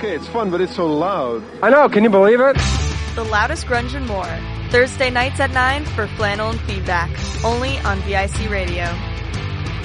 okay, it's fun, but it's so loud. I know, can you believe it? The loudest grunge and more. Thursday nights at 9 for Flannel and Feedback. Only on VIC Radio.